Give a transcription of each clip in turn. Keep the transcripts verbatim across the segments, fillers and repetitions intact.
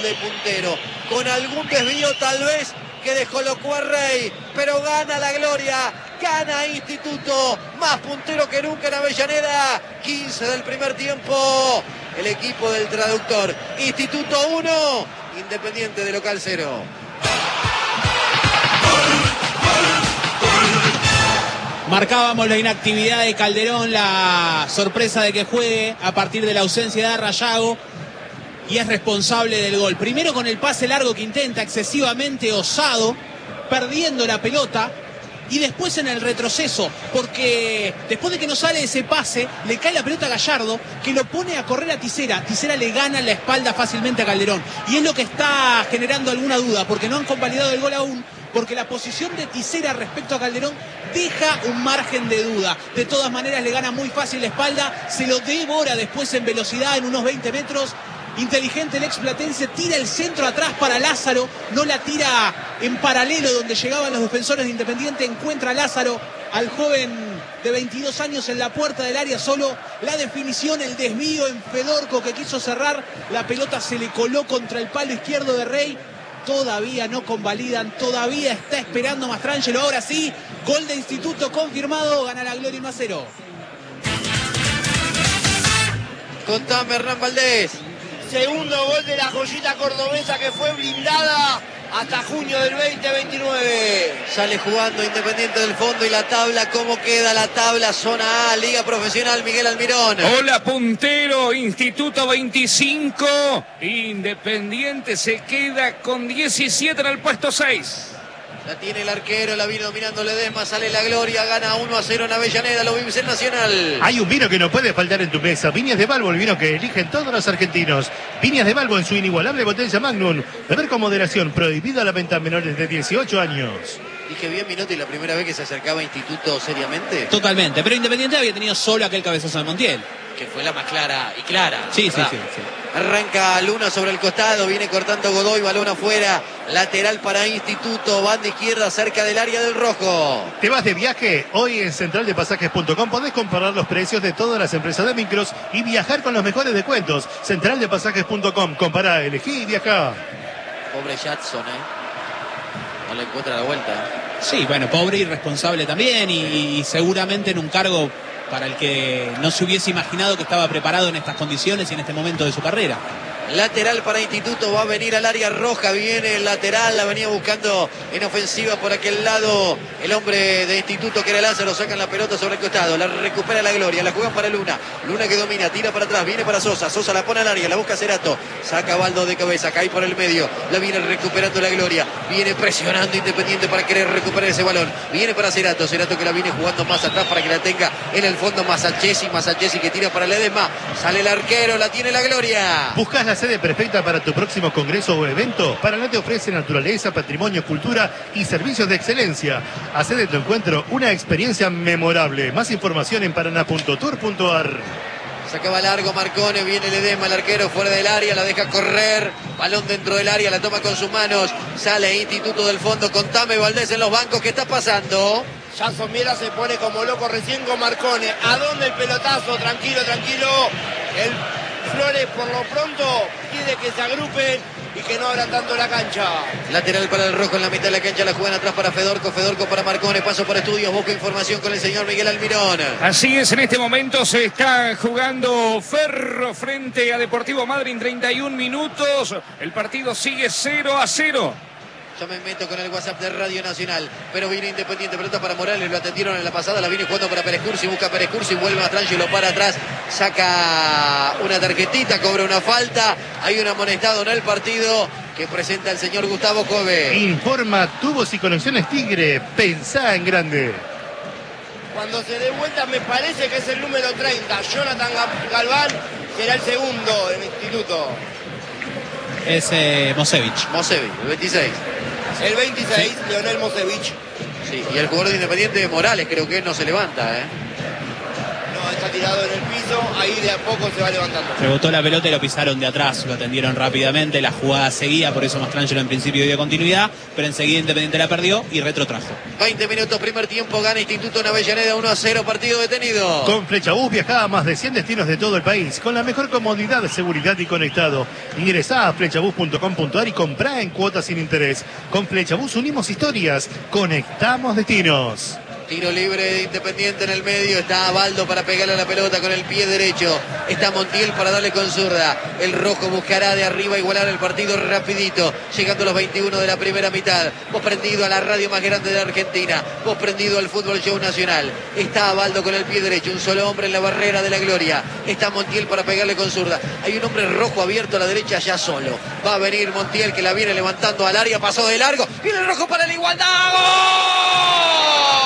gol de Puntero. Con algún desvío tal vez que descolocó a Rey, pero gana la Gloria, gana Instituto, más puntero que nunca en Avellaneda. quince del primer tiempo, el equipo del traductor. Instituto uno, Independiente de local cero. Marcábamos la inactividad de Calderón, la sorpresa de que juegue a partir de la ausencia de Arrayago, y es responsable del gol. Primero con el pase largo que intenta, excesivamente osado, perdiendo la pelota, y después en el retroceso, porque después de que no sale ese pase, le cae la pelota a Gallardo, que lo pone a correr a Tisera. Tisera le gana la espalda fácilmente a Calderón, y es lo que está generando alguna duda, porque no han convalidado el gol aún, porque la posición de Tisera respecto a Calderón deja un margen de duda. De todas maneras le gana muy fácil la espalda, se lo devora después en velocidad en unos veinte metros. Inteligente el ex platense, tira el centro atrás para Lázaro, no la tira en paralelo donde llegaban los defensores de Independiente. Encuentra Lázaro al joven de veintidós años en la puerta del área, solo la definición, el desvío en Fedorco que quiso cerrar, la pelota se le coló contra el palo izquierdo de Rey. Todavía no convalidan, todavía está esperando Mastrangelo. Ahora sí, gol de Instituto confirmado, gana la Gloria uno a cero. Contame, Hernán Valdés. Segundo gol de la joyita cordobesa que fue blindada hasta junio del veinte veintinueve. Sale jugando Independiente del fondo y la tabla, ¿cómo queda la tabla? Zona A, Liga Profesional, Miguel Almirón. Hola, puntero, Instituto veinticinco, Independiente se queda con diecisiete en el puesto seis. La tiene el arquero, la viene dominando Ledesma, sale la Gloria, gana uno a cero en Avellaneda, lo vive en Nacional. Hay un vino que no puede faltar en tu mesa, Viñas de Balbo, el vino que eligen todos los argentinos. Viñas de Balbo en su inigualable botella Magnum, beber con moderación, prohibido a la venta a menores de dieciocho años. Dije bien, Minotti, la primera vez que se acercaba a Instituto seriamente. Totalmente, pero Independiente había tenido solo aquel cabezazo de Montiel, que fue la más clara y clara. Sí, sí, sí, sí. Arranca Luna sobre el costado, viene cortando Godoy, balón afuera, lateral para Instituto, banda izquierda cerca del área del rojo. ¿Te vas de viaje? Hoy en central de pasajes punto com podés comparar los precios de todas las empresas de micros y viajar con los mejores descuentos. central de pasajes punto com, compará, elegí y viajá. Pobre Jadson, ¿eh? No le encuentra la vuelta. Sí, bueno, pobre y irresponsable también, y, y seguramente en un cargo para el que no se hubiese imaginado que estaba preparado en estas condiciones y en este momento de su carrera. Lateral para Instituto, va a venir al área roja, viene el lateral, la venía buscando en ofensiva por aquel lado el hombre de Instituto que era Lázaro, sacan la pelota sobre el costado, la recupera la Gloria, la juegan para Luna, Luna que domina, tira para atrás, viene para Sosa, Sosa la pone al área, la busca Cerato, saca Baldo de cabeza, cae por el medio, la viene recuperando la Gloria, viene presionando Independiente para querer recuperar ese balón, viene para Cerato, Cerato que la viene jugando más atrás para que la tenga en el fondo Masachesi, Masachesi que tira para Ledesma, sale el arquero, la tiene la Gloria. ¿Buscas la sede perfecta para tu próximo congreso o evento? Paraná te ofrece naturaleza, patrimonio, cultura y servicios de excelencia. Hacé de tu encuentro una experiencia memorable. Más información en paraná punto tour punto ar. Sacaba largo Marcone, viene Ledesma, el arquero fuera del área, la deja correr, balón dentro del área, la toma con sus manos, sale Instituto del fondo, contame Valdés en los bancos, ¿qué está pasando? Jason Miera se pone como loco recién con Marcone. ¿A dónde el pelotazo? Tranquilo, tranquilo. El Flores por lo pronto pide que se agrupen y que no abran tanto la cancha. Lateral para el rojo en la mitad de la cancha, la juegan atrás para Fedorco, Fedorco para Marcone, paso por estudios, busca información con el señor Miguel Almirón. Así es, en este momento se está jugando Ferro frente a Deportivo Madryn, treinta y un minutos, el partido sigue cero a cero. Yo me meto con el WhatsApp de Radio Nacional, pero viene Independiente, pelota para Morales, lo atendieron en la pasada, la viene jugando para Pérez Cursi, busca Pérez Cursi, vuelve atrás y lo para atrás, saca una tarjetita, cobra una falta, hay un amonestado en el partido que presenta el señor Gustavo Jove. Informa Tubos y Conexiones Tigre, pensá en grande. Cuando se dé vuelta me parece que es el número treinta, Jonathan Galván, será el segundo del Instituto. Es eh, Mosevich. Mosevich, el veintiséis. El veintiséis, sí. Leonel Mosevich. Sí, y el jugador de Independiente, Morales, creo que no se levanta, ¿eh? No, está tirado en el piso, ahí de a poco se va levantando. Rebotó la pelota y lo pisaron de atrás, lo atendieron rápidamente, la jugada seguía, por eso Mastrangelo en principio dio continuidad, pero enseguida Independiente la perdió y retrotrajo. veinte minutos, primer tiempo, gana Instituto en Avellaneda uno a cero, partido detenido. Con Flechabús viajá a más de cien destinos de todo el país, con la mejor comodidad, seguridad y conectado. Ingresá a flechabús punto com punto ar y comprá en cuotas sin interés. Con Flechabús unimos historias, conectamos destinos. Tiro libre de Independiente en el medio. Está Baldo para pegarle a la pelota con el pie derecho. Está Montiel para darle con zurda. El rojo buscará de arriba igualar el partido rapidito. Llegando a los veintiuno de la primera mitad. Vos prendido a la radio más grande de Argentina. Vos prendido al Fútbol Show Nacional. Está Baldo con el pie derecho. Un solo hombre en la barrera de la gloria. Está Montiel para pegarle con zurda. Hay un hombre rojo abierto a la derecha ya solo. Va a venir Montiel que la viene levantando al área. Pasó de largo. Viene el rojo para la igualdad. ¡Gol!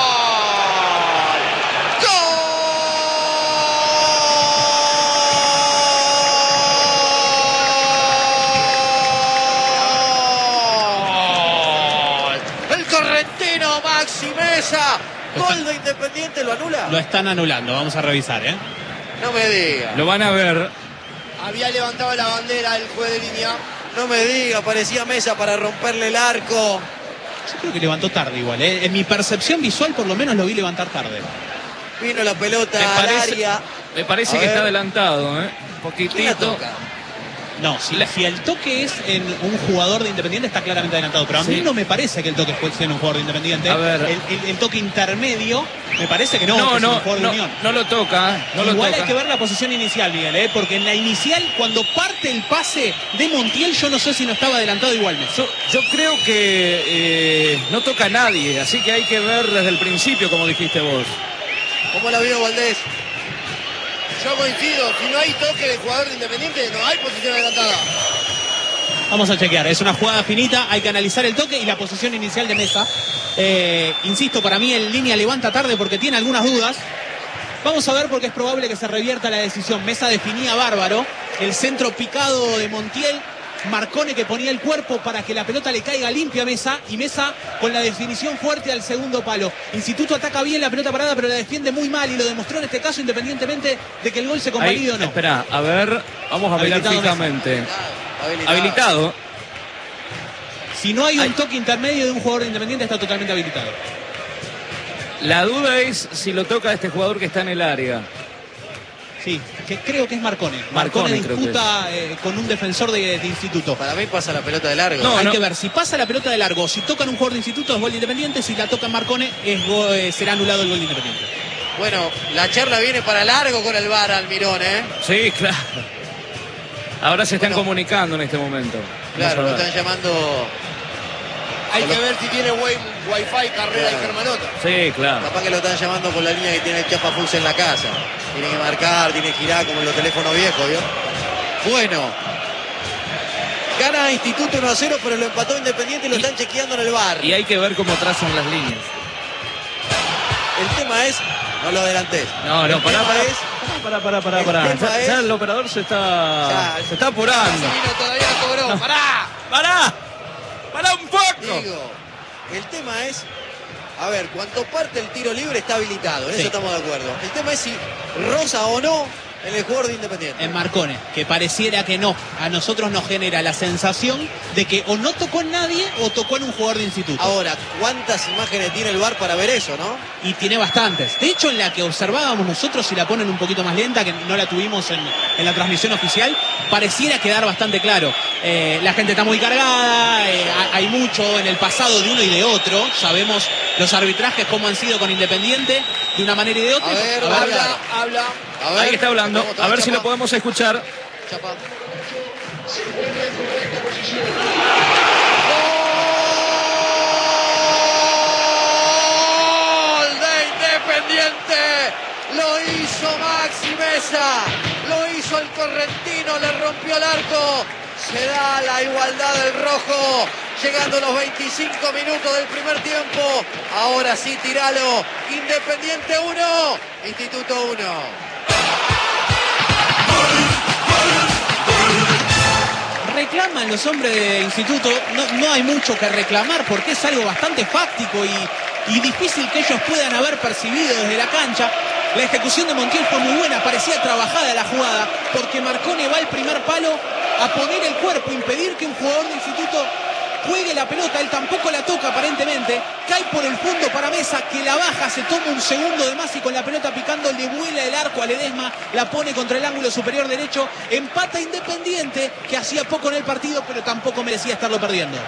Maxi Mesa, gol de Independiente, ¿lo anula? Lo están anulando, vamos a revisar, ¿eh? No me diga. Lo van a ver. Había levantado la bandera el juez de línea. No me diga, parecía Mesa para romperle el arco. Yo creo que levantó tarde igual, ¿eh? En mi percepción visual por lo menos lo vi levantar tarde. Vino la pelota Me al parece, área. me parece A que ver. está adelantado, ¿eh? Un ¿Quién la poquitito. toca? No, si, si el toque es en un jugador de Independiente está claramente adelantado, pero a mí Sí. no me parece que el toque fuese en un jugador de Independiente. A ver. El, el- el toque intermedio me parece que no, No, que es no, un jugador no, de Unión. no lo toca, no lo Igual toca. hay que ver la posición inicial, Miguel, ¿eh? Porque en la inicial, cuando parte el pase de Montiel, yo no sé si no estaba adelantado igualmente. Yo, yo creo que eh, no toca a nadie, así que hay que ver desde el principio, como dijiste vos. ¿Cómo la vio Valdés? Yo coincido, si no hay toque de jugador de Independiente, no hay posición adelantada. Vamos a chequear, es una jugada finita, hay que analizar el toque y la posición inicial de Mesa. Eh, insisto, para mí el línea levanta tarde porque tiene algunas dudas. Vamos a ver porque es probable que se revierta la decisión. Mesa definía bárbaro, el centro picado de Montiel, Marcone que ponía el cuerpo para que la pelota le caiga limpia a Mesa y Mesa con la definición fuerte al segundo palo. Instituto ataca bien la pelota parada pero la defiende muy mal y lo demostró en este caso independientemente de que el gol se convalide o no. Espera, a ver, vamos a mirar Habilitado fijamente. Habilitado. Habilitado. Si no hay un Ay. toque intermedio de un jugador de Independiente está totalmente habilitado. La duda es si lo toca este jugador que está en el área. Sí, que creo que es Marcone. Marcone, Marcone creo disputa eh, con un defensor de, de Instituto. Para mí pasa la pelota de largo. No, Hay no. que ver si pasa la pelota de largo, si tocan un jugador de Instituto es gol de Independiente, si la tocan Marcone es go- eh, será anulado el gol de Independiente. Bueno, la charla viene para largo con el V A R, Almirón, ¿eh? Sí, claro. Ahora se están Bueno. comunicando en este momento. Claro, lo Vamos a ver. están llamando. Hay que ver si tiene wi- wifi, carrera y germanota. Sí, claro. Capaz que lo están llamando por la línea que tiene el Chapa Fuchs en la casa. Tiene que marcar, tiene que girar como en los teléfonos viejos, ¿vio? Bueno. Gana Instituto uno a cero, pero lo empató Independiente y lo están chequeando en el V A R. Y hay que ver cómo trazan las líneas. El tema es. No lo adelantes. No, no, el pará, tema pará. es. Pará, pará, pará, El pará. tema Ya, es- ya el operador se está, Ya, se está apurando. Marcelino todavía no cobró. ¡Pará! ¡Pará! ¡Pará un poco! Digo, el tema es, a ver, cuanto parte el tiro libre está habilitado, en Sí. eso estamos de acuerdo. El tema es si rosa o no en el jugador de Independiente. En Marcone, que pareciera que no. A nosotros nos genera la sensación de que o no tocó en nadie o tocó en un jugador de Instituto. Ahora, ¿cuántas imágenes tiene el V A R para ver eso, no? Y tiene bastantes. De hecho, en la que observábamos nosotros, si la ponen un poquito más lenta, que no la tuvimos en, en la transmisión oficial, pareciera quedar bastante claro. Eh, la gente está muy cargada, eh, ha- hay mucho en el pasado de uno y de otro. Sabemos los arbitrajes cómo han sido con Independiente de una manera y de otra. A ver, A ver, Habla, habla. A ver, Ahí está hablando. vamos, A ver si Chapa. lo podemos escuchar. Chapa. ¡Gol de Independiente! Lo hizo Maxi Mesa, lo hizo el correntino, le rompió el arco. Se da la igualdad del rojo, llegando a los veinticinco minutos del primer tiempo. Ahora sí, tiralo. Independiente uno, Instituto uno. reclaman los hombres de Instituto, no, no hay mucho que reclamar porque es algo bastante fáctico y, y difícil que ellos puedan haber percibido desde la cancha. La ejecución de Montiel fue muy buena, parecía trabajada la jugada, porque Marcone va al primer palo a poner el cuerpo, impedir que un jugador de Instituto juegue la pelota, él tampoco la toca aparentemente, cae por el fondo para Mesa, que la baja, se toma un segundo de más y con la pelota picando le vuela el arco a Ledesma, la pone contra el ángulo superior derecho, empata Independiente, que hacía poco en el partido, pero tampoco merecía estarlo perdiendo.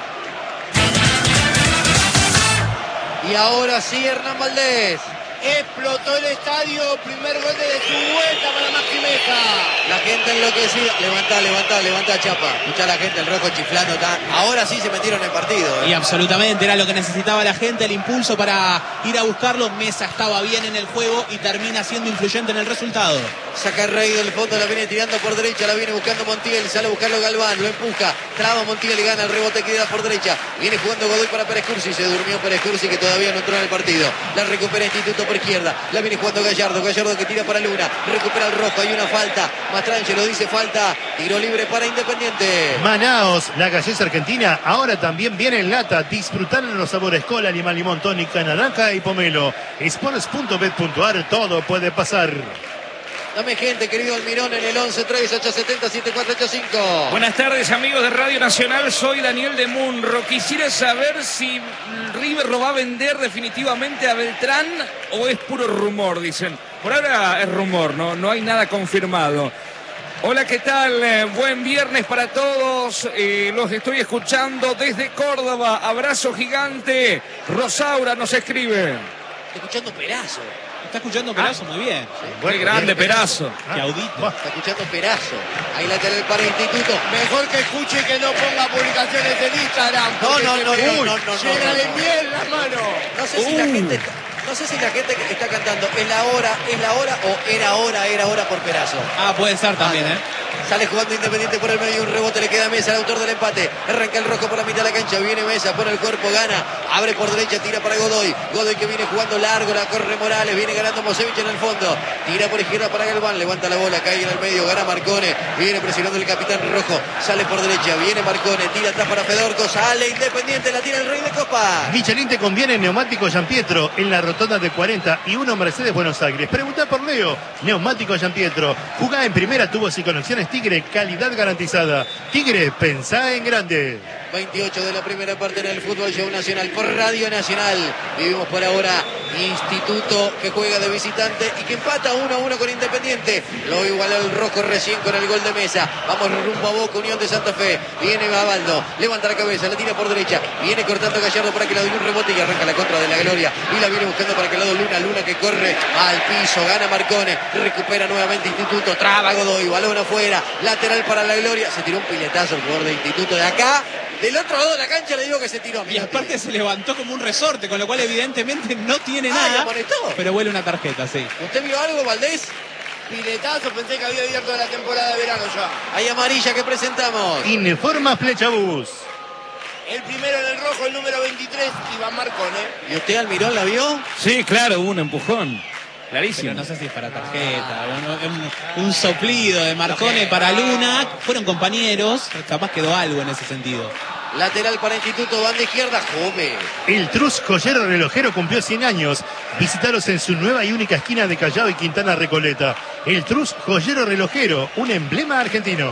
Y ahora sí, Hernán Valdés. Explotó el estadio, primer gol de su vuelta para Maxi Mesa. La gente enloquecida. Levantá, levantá, levantá, Chapa. Escuchá a la gente, el rojo chiflando. Está... Ahora sí se metieron en el partido. ¿eh? Y absolutamente, era lo que necesitaba la gente, el impulso para ir a buscarlo. Mesa estaba bien en el juego y termina siendo influyente en el resultado. Saca el Rey del fondo, la viene tirando por derecha, la viene buscando Montiel, sale a buscarlo Galván, lo empuja, traba Montiel y gana el rebote que queda por derecha. Viene jugando Godoy para Pérez Cursi, se durmió Pérez Cursi, que todavía no entró en el partido. La recupera Instituto por izquierda, la viene jugando Gallardo, Gallardo que tira para Luna, recupera el rojo, hay una falta, Mastrangelo dice falta, tiro libre para Independiente. Manaos, la gaseosa argentina, ahora también viene en lata. Disfrutar los sabores cola, limón, limón, tónica, naranja y pomelo. Sports punto bet punto a r, todo puede pasar. Dame gente, querido Almirón, en el once tres ocho siete cero siete cuatro ocho cinco. Buenas tardes, amigos de Radio Nacional. Soy Daniel de Munro. Quisiera saber si River lo va a vender definitivamente a Beltrán o es puro rumor, dicen. Por ahora es rumor, no, no hay nada confirmado. Hola, ¿qué tal? Eh, buen viernes para todos. Eh, los estoy escuchando desde Córdoba. Abrazo gigante. Rosaura nos escribe. Estoy escuchando Perazo. Está escuchando Perazo, ah, muy bien. Sí. Muy grande Perazo. Ah, que audito. Está escuchando Perazo. Ahí lateral para Instituto. Mejor que escuche que no ponga publicaciones en Instagram. No, no, no, no, no, no, no. Llena de no, no. miel la mano. No sé si Uh. la gente... No sé si la gente que está cantando es la hora, es la hora o era hora, era hora por Perazo. Ah, puede ser también, ¿eh? Sale jugando Independiente por el medio, un rebote le queda a Mesa, el autor del empate. Arranca el rojo por la mitad de la cancha, viene Mesa, pone el cuerpo, gana, abre por derecha, tira para Godoy. Godoy que viene jugando largo, la corre Morales, viene ganando Mosevich en el fondo. Tira por izquierda para Galván, levanta la bola, cae en el medio, gana Marcone. Viene presionando el capitán rojo, sale por derecha, viene Marcone, tira atrás para Fedorco, sale Independiente, la tira el Rey de Copa. Michelin te conviene neumático Giampietro en la rotonda de cuarenta y uno Mercedes Buenos Aires. Pregunta por Leo, neumático Giampietro. Jugá en primera, tubos y conexiones Tigre, calidad garantizada. Tigre, pensá en grande. veintiocho de la primera parte en el Fútbol Show Nacional por Radio Nacional. Vivimos por ahora Instituto que juega de visitante y que empata uno a uno con Independiente. Lo igualó el rojo recién con el gol de Mesa. Vamos rumbo a Boca, Unión de Santa Fe. Viene Babaldo, levanta la cabeza, la tira por derecha. Viene cortando Gallardo para que la dé un rebote y arranca la contra de la Gloria. Y la viene buscando para que el lado Luna, Luna que corre al piso, gana Marcone, recupera nuevamente Instituto, traba Godoy, balón afuera, lateral para la Gloria. Se tiró un piletazo el jugador de Instituto de acá. Del otro lado de la cancha le digo que se tiró. Y aparte se levantó como un resorte, con lo cual evidentemente no tiene Ah, nada. ¿y amonestó? Pero huele una tarjeta, sí. ¿Usted vio algo, Valdés? Piletazo, pensé que había abierto la temporada de verano ya. Hay amarilla que presentamos. Informa Flechabús. El primero en el rojo, el número veintitrés, Iván Marcone. ¿Y usted, Almirón, la vio? Sí, claro, hubo un empujón. Clarísimo. Pero no sé si es para tarjeta, un, un, un soplido de Marcone para Luna. Fueron compañeros, capaz quedó algo en ese sentido. Lateral para Instituto, banda izquierda, Jome. El Trus Joyero Relojero cumplió cien años. Visítalos en su nueva y única esquina de Callao y Quintana Recoleta. El Trus Joyero Relojero, un emblema argentino.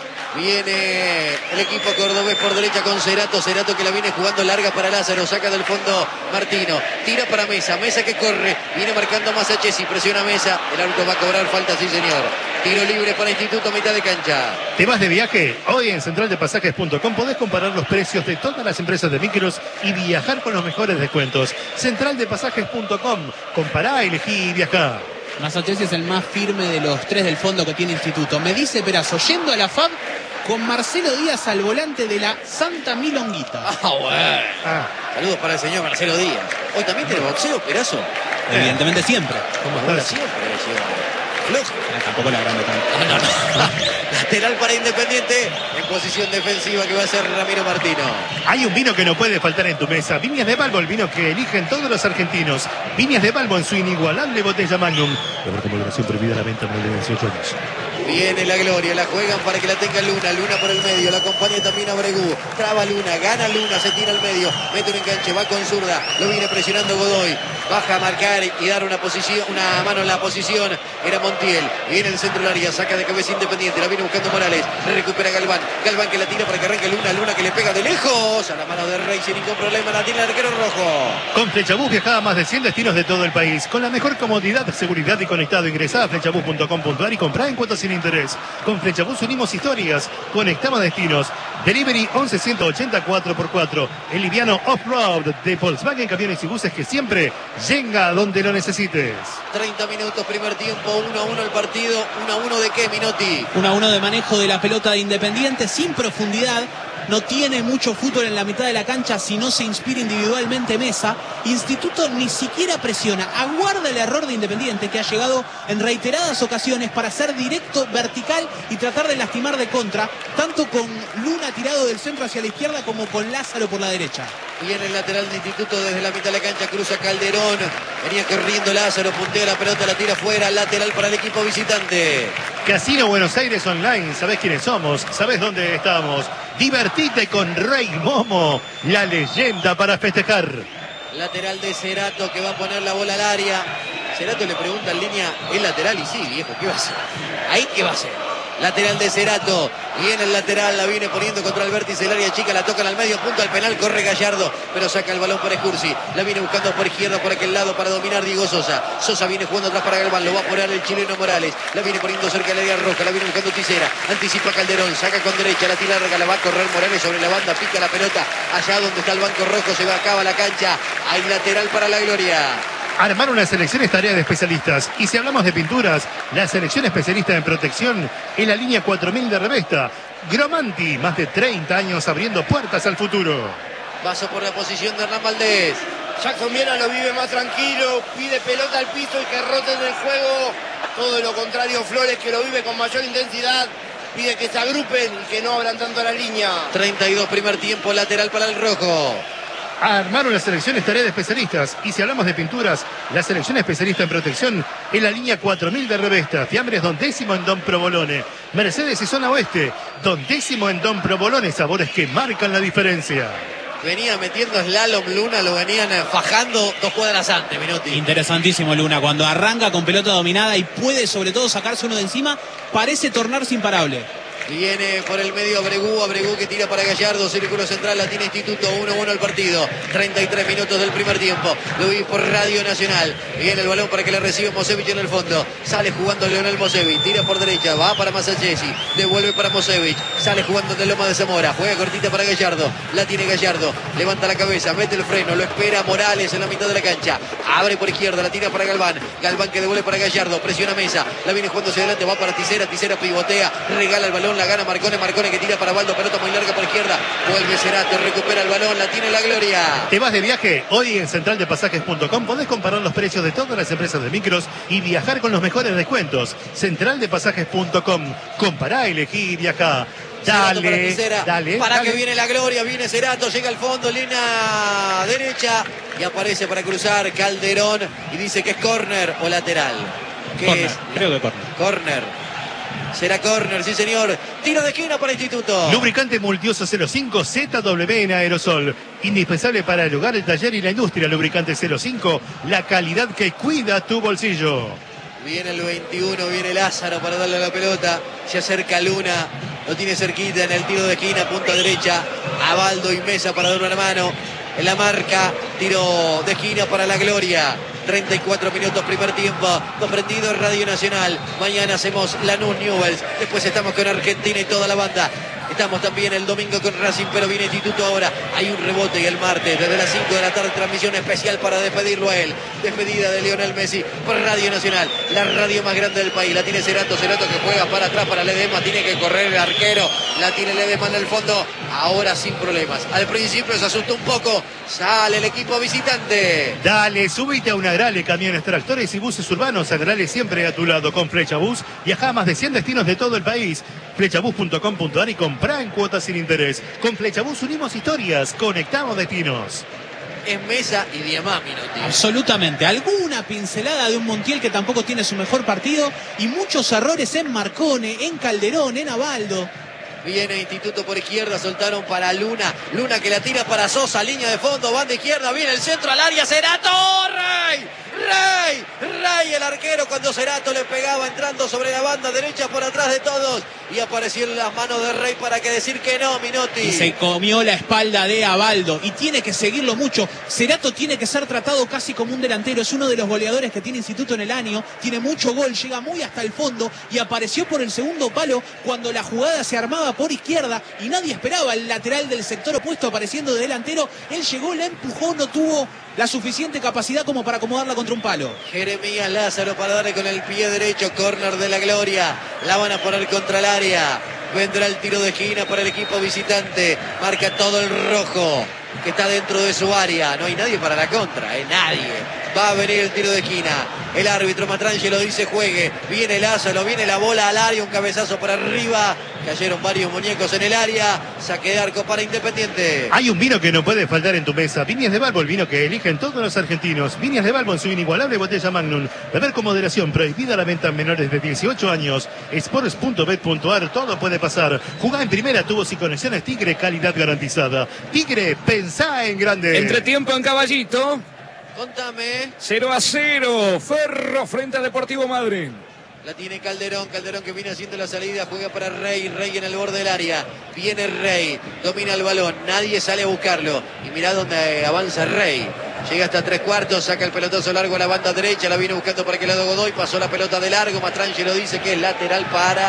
Viene el equipo cordobés por derecha con Cerato. Cerato que la viene jugando larga para Lázaro. Saca del fondo Martino. Tira para Mesa. Mesa que corre. Viene marcando más a Chesi. Presiona Mesa. El árbitro va a cobrar falta, sí señor. Tiro libre para Instituto, mitad de cancha. ¿Te vas de viaje? Hoy en central de pasajes punto com podés comparar los precios de todas las empresas de micros y viajar con los mejores descuentos. central de pasajes punto com. Compará, elegí y viajá. Masachesi es el más firme de los tres del fondo que tiene Instituto. Me dice Perazo, yendo a la F A B con Marcelo Díaz al volante de la Santa Milonguita. Ah, bueno. Ah, Saludos para el señor Marcelo Díaz. Hoy también tiene boxeo, Perazo. Evidentemente siempre. ¿cómo Ahora estás? siempre, señor. Flojo. Eh, tampoco la agrando tanto. No, no, no. Lateral para Independiente. En posición defensiva que va a ser Ramiro Martino. Hay un vino que no puede faltar en tu mesa. Viñas de Balbo, el vino que eligen todos los argentinos. Viñas de Balbo en su inigualable botella Magnum. De moderación prohibida la venta a menores de dieciocho años. Viene la gloria, la juegan para que la tenga Luna. Luna por el medio, la acompaña también a Bregú. Traba Luna, gana Luna, se tira al medio. Mete un enganche, va con zurda. Lo viene presionando Godoy. Baja a marcar y dar una posición, una mano en la posición. Era Montiel. Viene el centro del área, saca de cabeza Independiente. La viene buscando Morales. Recupera Galván. Galván que la tira para que arranque Luna. Luna que le pega de lejos. A la mano de Rey sin ningún problema. La tiene el arquero rojo. Con Flechabús viajaba a más de cien destinos de todo el país. Con la mejor comodidad, seguridad y conectado. Ingresá a flechabús punto com punto ar y comprá en cuotas sin interés. Con Flechabús unimos historias. Conectamos destinos. Delivery once ciento ochenta cuatro por cuatro. El liviano off-road de Volkswagen Camiones y Buses que siempre llega a donde lo necesites. treinta minutos, primer tiempo, uno a uno el partido. uno a uno de qué, Minotti? uno a uno de manejo de la pelota de Independiente sin profundidad. No tiene mucho fútbol en la mitad de la cancha si no se inspira individualmente Mesa. Instituto ni siquiera presiona. Aguarda el error de Independiente que ha llegado en reiteradas ocasiones para ser directo, vertical y tratar de lastimar de contra. Tanto con Luna tirado del centro hacia la izquierda como con Lázaro por la derecha. Viene el lateral de Instituto desde la mitad de la cancha, cruza Calderón. Venía corriendo Lázaro, puntea la pelota, la tira fuera. Lateral para el equipo visitante. Casino Buenos Aires Online. ¿Sabés quiénes somos? ¿Sabés dónde estamos? Divertite con Rey Momo, la leyenda para festejar. Lateral de Cerato que va a poner la bola al área. Cerato le pregunta en línea, ¿es lateral? Y sí, viejo, ¿qué va a hacer? ¿Ahí qué va a hacer? Lateral de Cerato. Viene el lateral, la viene poniendo contra el vértice del área chica, la tocan al medio, punto al penal, corre Gallardo, pero saca el balón para Escursi. La viene buscando por izquierda, por aquel lado para dominar Diego Sosa. Sosa viene jugando atrás para Galván, lo va a poner el chileno Morales. La viene poniendo cerca del área roja, la viene buscando Tisera. Anticipa Calderón, saca con derecha, la tira larga, la va a correr Morales sobre la banda, pica la pelota. Allá donde está el banco rojo, se va acaba la cancha. Hay lateral para la gloria. Armar una selección es tarea de especialistas. Y si hablamos de pinturas, la selección especialista en protección es la línea cuatro mil de Revesta. Gromanti, más de treinta años abriendo puertas al futuro. Paso por la posición de Hernán Valdés. Jackson Viera lo vive más tranquilo, pide pelota al piso y que roten el juego. Todo lo contrario, Flores, que lo vive con mayor intensidad. Pide que se agrupen y que no abran tanto la línea. treinta y dos primer tiempo, lateral para el rojo. Armar una selección es tarea de especialistas. Y si hablamos de pinturas, la selección especialista en protección es la línea cuatro mil de Revesta. Fiambres Don Décimo en Don Provolone. Mercedes y Zona Oeste. Don Décimo en Don Provolone. Sabores que marcan la diferencia. Venía metiendo slalom Luna, lo venían fajando dos cuadras antes, Minotti. Interesantísimo Luna, cuando arranca con pelota dominada y puede sobre todo sacarse uno de encima, parece tornarse imparable. Viene por el medio Abregú, Abregú que tira para Gallardo, círculo central, la tiene Instituto, uno a uno el partido, treinta y tres minutos del primer tiempo, lo vi por Radio Nacional, viene el balón para que le reciba Mosevich en el fondo, sale jugando Leonel Mosevich, tira por derecha, va para Masachesi, devuelve para Mosevich, sale jugando de Loma de Zamora, juega cortita para Gallardo, la tiene Gallardo, levanta la cabeza, mete el freno, lo espera Morales en la mitad de la cancha, abre por izquierda, la tira para Galván, Galván que devuelve para Gallardo, presiona Mesa, la viene jugando hacia adelante, va para Tisera, Tisera pivotea, regala el balón, la gana Marcone, Marcone que tira para Baldo, pelota muy larga por izquierda, vuelve Cerato, recupera el balón, la tiene la gloria. ¿Te vas de viaje? Hoy en central de pasajes punto com podés comparar los precios de todas las empresas de micros y viajar con los mejores descuentos. central de pasajes punto com, compará, elegí y viajá. Dale, para, Tisera, dale, para dale. que viene la gloria, viene Cerato, llega al fondo, línea derecha y aparece para cruzar Calderón y dice que es córner o lateral. ¿Qué Corner, es? creo que córner. Córner. Será córner, sí señor. Tiro de esquina para Instituto. Lubricante Multiuso cero cinco Z W en aerosol. Indispensable para el hogar, el taller y la industria. Lubricante cero cinco, la calidad que cuida tu bolsillo. Viene el veintiuno, viene Lázaro para darle la pelota. Se acerca Luna, lo tiene cerquita en el tiro de esquina, punta derecha. A Baldo y Mesa para dar una mano. En la marca, tiro de esquina para la gloria. treinta y cuatro minutos, primer tiempo. Comprendido Radio Nacional. Mañana hacemos Lanús Newell's. Después estamos con Argentina y toda la banda. Estamos también el domingo con Racing, pero viene Instituto ahora. Hay un rebote y el martes, desde las cinco de la tarde, transmisión especial para despedirlo a él. Despedida de Lionel Messi por Radio Nacional, la radio más grande del país. La tiene Cerato, Cerato que juega para atrás para Ledesma. Tiene que correr el arquero. La tiene Ledesma en el fondo. Ahora sin problemas. Al principio se asustó un poco. Sale el equipo visitante. Dale, subite a una Agrale, camiones, tractores y buses urbanos. Agrale siempre a tu lado con Flechabús. Viaja a más de cien destinos de todo el país. flechabús punto com punto ar y comprá en cuotas sin interés. Con Flechabús unimos historias, conectamos destinos. es Mesa y Diamá, Minotti. Absolutamente. Alguna pincelada de un Montiel que tampoco tiene su mejor partido y muchos errores en Marcone, en Calderón, en Abaldo. Viene Instituto por izquierda, soltaron para Luna. Luna que la tira para Sosa, línea de fondo, banda izquierda, viene el centro al área, Cerato, Rey, Rey, Rey el arquero cuando Cerato le pegaba entrando sobre la banda derecha por atrás de todos y apareció en las manos de Rey para que decir que no, Minotti. Y se comió la espalda de Abaldo y tiene que seguirlo mucho. Cerato tiene que ser tratado casi como un delantero, es uno de los goleadores que tiene Instituto en el año, tiene mucho gol, llega muy hasta el fondo y apareció por el segundo palo cuando la jugada se armaba por izquierda y nadie esperaba el lateral del sector opuesto apareciendo de delantero. Él llegó, la empujó, no tuvo la suficiente capacidad como para acomodarla contra un palo. Jeremías Lázaro para darle con el pie derecho, córner de la Gloria, la van a poner contra el área, vendrá el tiro de esquina para el equipo visitante, marca todo el rojo que está dentro de su área, no hay nadie para la contra, ¿eh? Nadie, va a venir el tiro de esquina, el árbitro Matrangelo dice juegue, viene Lázaro, viene la bola al área, un cabezazo para arriba, cayeron varios muñecos en el área, saque de arco para Independiente. Hay un vino que no puede faltar en tu mesa, Viñas de Balbo, el vino que eligen todos los argentinos. Viñas de Balbo en su inigualable botella Magnum, beber con moderación, prohibida la venta en menores de dieciocho años. Sports punto bet punto ar, todo puede pasar. Jugá en primera, tubos y conexiones Tigre, calidad garantizada. Tigre, pensá en grande. Entretiempo en Caballito. Contame. cero a cero. Ferro frente a Deportivo Madrid. La tiene Calderón, Calderón que viene haciendo la salida, juega para Rey, Rey en el borde del área, viene Rey, domina el balón, nadie sale a buscarlo, y mirá dónde avanza Rey, llega hasta tres cuartos, saca el pelotazo largo a la banda derecha, la viene buscando por aquel lado Godoy, pasó la pelota de largo, Matrangelo dice que es lateral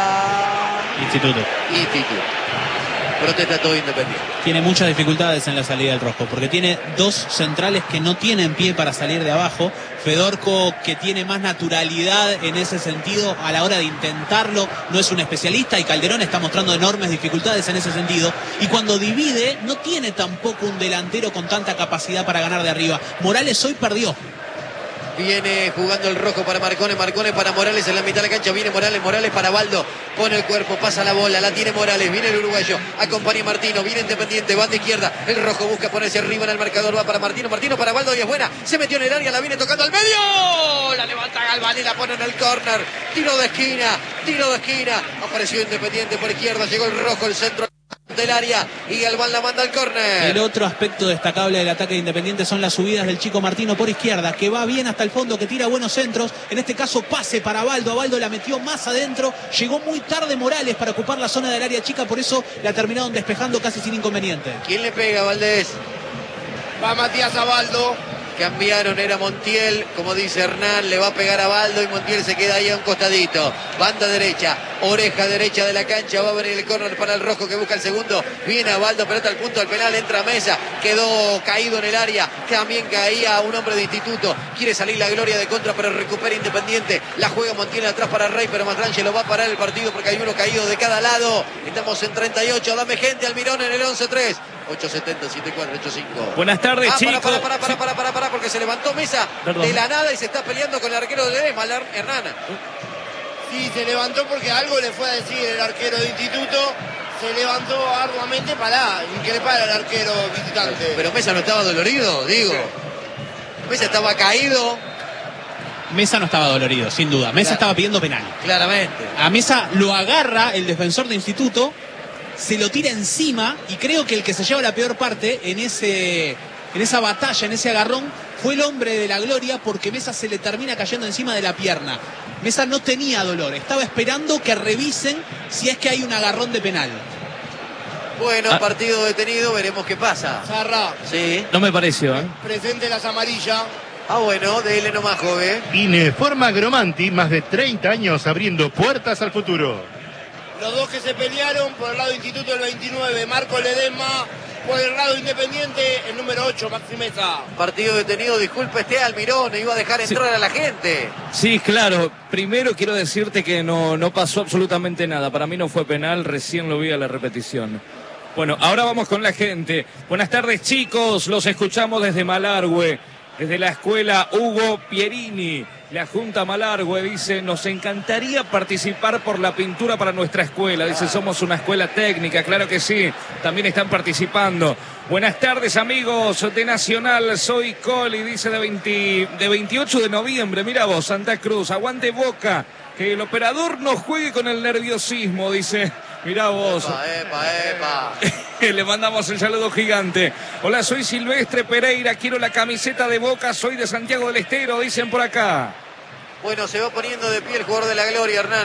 para Instituto. Instituto. Protesta todo Independiente. Tiene muchas dificultades en la salida del rojo, porque tiene dos centrales que no tienen pie para salir de abajo. Fedorco, que tiene más naturalidad en ese sentido a la hora de intentarlo, no es un especialista, y Calderón está mostrando enormes dificultades en ese sentido. Y cuando divide, no tiene tampoco un delantero con tanta capacidad para ganar de arriba. Morales hoy perdió. Viene jugando el rojo para Marcone, Marcone para Morales en la mitad de la cancha, viene Morales, Morales para Baldo, pone el cuerpo, pasa la bola, la tiene Morales, viene el uruguayo, acompaña a Martino, viene Independiente, banda izquierda, el rojo busca ponerse arriba en el marcador, va para Martino, Martino para Baldo y es buena, se metió en el área, la viene tocando al medio, la levanta Galván y la pone en el córner, tiro de esquina, tiro de esquina, apareció Independiente por izquierda, llegó el rojo, el centro del área y Galván la manda al córner. El otro aspecto destacable del ataque de Independiente son las subidas del chico Martino por izquierda, que va bien hasta el fondo, que tira buenos centros, en este caso pase para Baldo, Baldo la metió más adentro, llegó muy tarde Morales para ocupar la zona del área chica, por eso la terminaron despejando casi sin inconveniente. ¿Quién le pega, Valdés? Va Matías Abaldo. Cambiaron, era Montiel, como dice Hernán, le va a pegar a Baldo y Montiel se queda ahí a un costadito. Banda derecha, oreja derecha de la cancha, va a venir el córner para el rojo que busca el segundo. Viene a Baldo, pelota al punto del penal, entra a Mesa, quedó caído en el área, también caía un hombre de Instituto. Quiere salir la Gloria de contra, pero recupera Independiente. La juega Montiel atrás para Rey, pero Matrangelo va a parar el partido porque hay uno caído de cada lado. Estamos en treinta y ocho, dame gente, Almirón en el once tres. ocho setenta, siete cuatro, ocho cinco. Buenas tardes, ah, chicos. Para, para, para, para, para, para, porque se levantó Mesa Perdón. de la nada y se está peleando con el arquero de Ledesma, Hernán. Sí, se levantó porque algo le fue a decir el arquero de Instituto. Se levantó arduamente para que le para el arquero visitante. Pero Mesa no estaba dolorido, digo. Mesa estaba caído. Mesa no estaba dolorido, sin duda. Mesa Claro. estaba pidiendo penal. Claramente. A Mesa lo agarra el defensor de Instituto, se lo tira encima y creo que el que se lleva la peor parte en ese en esa batalla, en ese agarrón, fue el hombre de la Gloria, porque Mesa se le termina cayendo encima de la pierna. Mesa no tenía dolor, estaba esperando que revisen si es que hay un agarrón de penal. Bueno, Ah. partido detenido, veremos qué pasa. Zarra, Sí. No me pareció, ¿eh? presente las amarillas. Ah, bueno, dele nomás, joven. Ineforma Gromanti, más de treinta años abriendo puertas al futuro. Los dos que se pelearon por el lado Instituto el veintinueve, Marco Ledesma, por el lado Independiente el número ocho, Maxi Mesa. Partido detenido, disculpe, este Almirón, iba a dejar entrar a la gente. Sí, claro. Primero quiero decirte que no, no pasó absolutamente nada. Para mí no fue penal, recién lo vi a la repetición. Bueno, ahora vamos con la gente. Buenas tardes, chicos. Los escuchamos desde Malargüe. desde la escuela Hugo Pierini. La Junta Malargüe dice, nos encantaría participar por la pintura para nuestra escuela. Dice, somos una escuela técnica, claro que sí, también están participando. Buenas tardes, amigos de Nacional, soy Coli, dice de, veinte, de veintiocho de noviembre. Mira vos, Santa Cruz, aguante Boca, que el operador no juegue con el nerviosismo, dice. Mirá vos. Epa, epa, epa. Le mandamos el saludo gigante. Hola, soy Silvestre Pereira, quiero la camiseta de Boca, soy de Santiago del Estero, dicen por acá. Bueno, se va poniendo de pie el jugador de la Gloria, Hernán.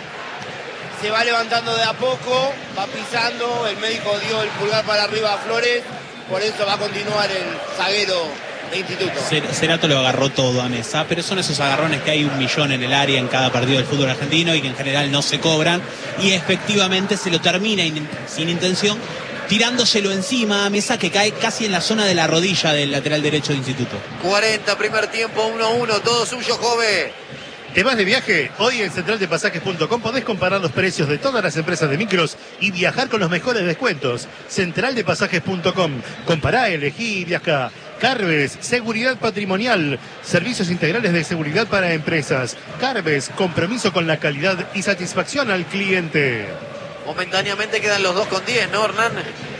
Se va levantando de a poco, va pisando, el médico dio el pulgar para arriba a Flores, por eso va a continuar el zaguero de Instituto. Cerato lo agarró todo a Mesa, pero son esos agarrones que hay un millón en el área en cada partido del fútbol argentino y que en general no se cobran, y efectivamente se lo termina in, sin intención tirándoselo encima a Mesa, que cae casi en la zona de la rodilla del lateral derecho de Instituto. cuarenta, primer tiempo, uno a uno, todo suyo, joven. ¿Te vas de viaje? Hoy en central de pasajes punto com podés comparar los precios de todas las empresas de micros y viajar con los mejores descuentos. central de pasajes punto com. Compará, elegí y viajá. Carves, seguridad patrimonial, servicios integrales de seguridad para empresas. Carves, compromiso con la calidad y satisfacción al cliente. Momentáneamente quedan los dos con diez, ¿no, Hernán?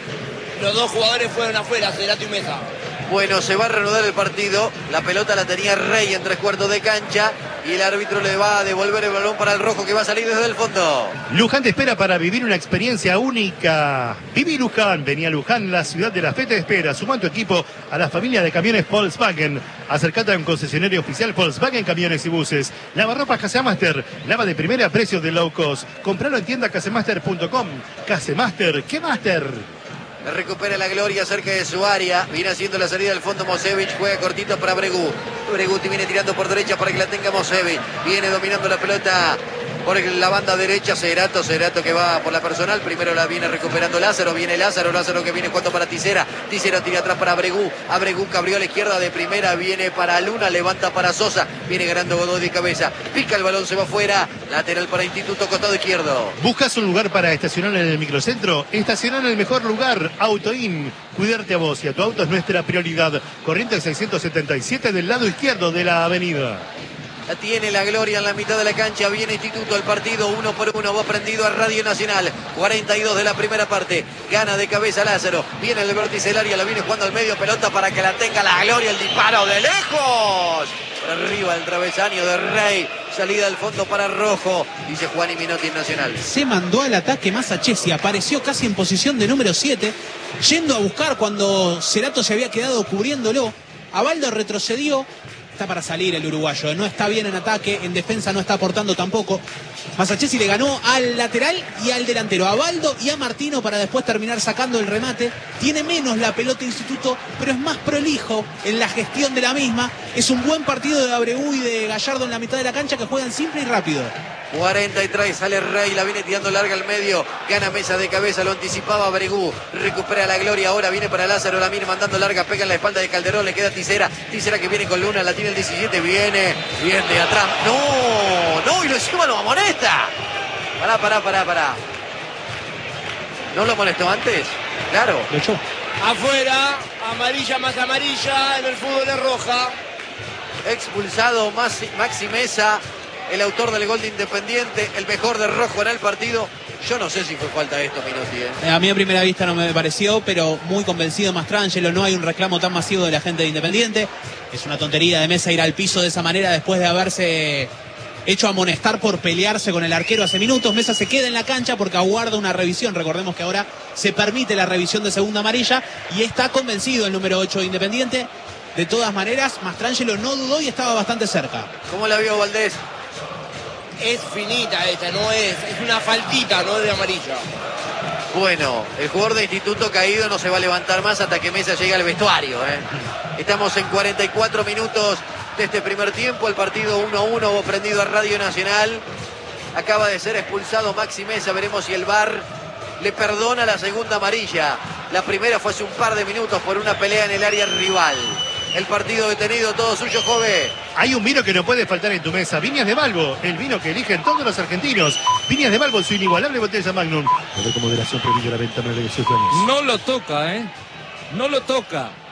Los dos jugadores fueron afuera, Cerato y Mesa. Bueno, se va a reanudar el partido. La pelota la tenía Rey en tres cuartos de cancha y el árbitro le va a devolver el balón para el rojo, que va a salir desde el fondo. Luján te espera para vivir una experiencia única. Viví Luján. Vení a Luján, la ciudad de la fe te espera. Suma tu equipo a la familia de camiones Volkswagen. Acercate a un concesionario oficial Volkswagen Camiones y Buses. Lavarropas Casemaster. Lava de primera a precios de low cost. Compralo en tienda casemaster punto com. Casemaster, ¿qué master? Recupera la Gloria cerca de su área. Viene haciendo la salida del fondo Mosevich. Juega cortito para Bregú. Breguti viene tirando por derecha para que la tenga Mosevich. Viene dominando la pelota por la banda derecha. Cerato, Cerato que va por la personal. Primero la viene recuperando Lázaro. Viene Lázaro. Lázaro que viene jugando para Tisera. Tisera tira atrás para Bregú. A Bregú cabrió a la izquierda de primera. Viene para Luna. Levanta para Sosa. Viene ganando Godoy de cabeza. Pica el balón, se va afuera. Lateral para Instituto, costado izquierdo. ¿Buscas un lugar para estacionar en el microcentro? Estacionar en el mejor lugar. Autoin. Cuidarte a vos y a tu auto es nuestra prioridad. Corriente seiscientos setenta y siete del lado izquierdo de la avenida. La tiene la Gloria en la mitad de la cancha. Viene Instituto, el partido uno por uno. Va prendido a Radio Nacional. cuarenta y dos de la primera parte. Gana de cabeza Lázaro. Viene el vértice del área. La viene jugando al medio. Pelota para que la tenga la Gloria. El disparo de lejos. Por arriba el travesaño de Rey. Salida al fondo para Rojo. Dice Juan y Minotti en Nacional. Se mandó al ataque Masachesi. Apareció casi en posición de número siete. Yendo a buscar cuando Cerato se había quedado cubriéndolo. Abaldo retrocedió. Está para salir el uruguayo, no está bien en ataque, en defensa no está aportando tampoco. Masachesi le ganó al lateral y al delantero, a Baldo y a Martino, para después terminar sacando el remate. Tiene menos la pelota Instituto, pero es más prolijo en la gestión de la misma. Es un buen partido de Abreu y de Gallardo en la mitad de la cancha, que juegan simple y rápido. cuarenta y tres, sale Rey, la viene tirando larga al medio, gana Mesa de cabeza, lo anticipaba Bregú, recupera la Gloria, ahora viene para Lázaro, la viene mandando larga, pega en la espalda de Calderón, le queda Tisera, Tisera que viene con Luna, la tiene el diecisiete, viene, viene de atrás, no, no, y lo encima lo amonesta, pará, pará, pará, pará, ¿no lo amonestó antes? Claro. Lo echó. Afuera, amarilla más amarilla, en el fútbol es roja. Expulsado Maxi, Maxi Mesa, el autor del gol de Independiente, el mejor de Rojo en el partido. Yo no sé si fue falta esto, Minotti. ¿eh? A mí a primera vista no me pareció, pero muy convencido Mastrangelo. No hay un reclamo tan masivo de la gente de Independiente. Es una tontería de Mesa ir al piso de esa manera después de haberse hecho amonestar por pelearse con el arquero hace minutos. Mesa se queda en la cancha porque aguarda una revisión. Recordemos que ahora se permite la revisión de segunda amarilla y está convencido el número ocho de Independiente. De todas maneras, Mastrangelo no dudó y estaba bastante cerca. ¿Cómo la vio Valdés? Es finita esta, no es, es una faltita, no es de amarilla. Bueno, el jugador de Instituto caído no se va a levantar más hasta que Mesa llegue al vestuario. ¿eh? Estamos en cuarenta y cuatro minutos de este primer tiempo. El partido uno a uno, prendido a Radio Nacional. Acaba de ser expulsado Maxi Mesa. Veremos si el V A R le perdona la segunda amarilla. La primera fue hace un par de minutos por una pelea en el área rival. El partido detenido, todo suyo, joven. Hay un vino que no puede faltar en tu mesa. Viñas de Balbo, el vino que eligen todos los argentinos. Viñas de Balbo, su inigualable botella Magnum. Beber con moderación, prohibida la venta, no le deseo. No lo toca, ¿eh? No lo toca.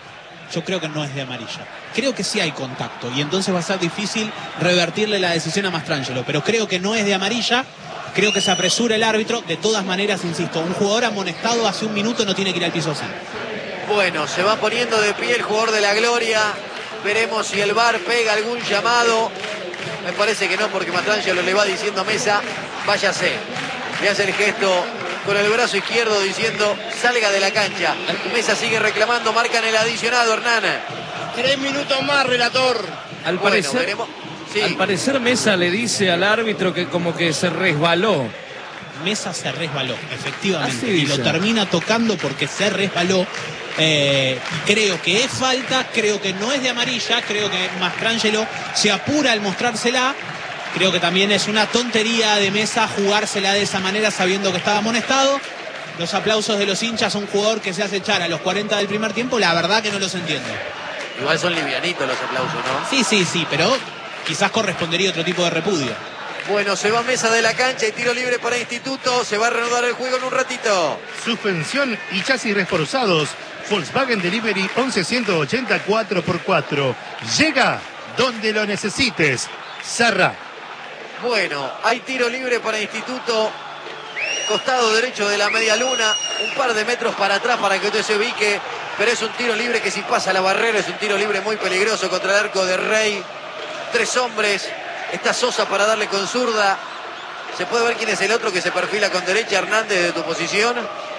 yo creo que no es de amarilla. Creo que sí hay contacto y entonces va a ser difícil revertirle la decisión a Mastrangelo, pero creo que no es de amarilla. Creo que se apresura el árbitro. De todas maneras, insisto, un jugador amonestado hace un minuto no tiene que ir al piso así. Bueno, se va poniendo de pie el jugador de la Gloria. Veremos si el V A R pega algún llamado. Me parece que no, porque Mastrangelo le va diciendo a Mesa, váyase. Le hace el gesto con el brazo izquierdo diciendo, salga de la cancha. Mesa sigue reclamando, marcan el adicionado, Hernán. Tres minutos más, relator. Al Bueno, parecer, veremos. Sí. al parecer Mesa le dice al árbitro que como que se resbaló. Mesa se resbaló, efectivamente, Así y dice. lo termina tocando porque se resbaló. Eh, creo que es falta, creo que no es de amarilla, creo que Mastrangelo se apura al mostrársela. Creo que también es una tontería de Mesa jugársela de esa manera sabiendo que estaba amonestado. Los aplausos de los hinchas a un jugador que se hace echar a los cuarenta del primer tiempo, la verdad que no los entiendo. Igual son livianitos los aplausos, ¿no? Sí, sí, sí, pero quizás correspondería otro tipo de repudio. Bueno, se va Mesa de la cancha y tiro libre para Instituto. Se va a reanudar el juego en un ratito. Suspensión y chasis reforzados. Volkswagen Delivery once ciento ochenta cuatro por cuatro. Llega donde lo necesites. Zarra. Bueno, hay tiro libre para Instituto. Costado derecho de la media luna. Un par de metros para atrás para que usted se ubique. Pero es un tiro libre que si pasa la barrera es un tiro libre muy peligroso contra el arco de Rey. Tres hombres. Está Sosa para darle con zurda. ¿Se puede ver quién es el otro que se perfila con derecha, Hernández, de tu posición?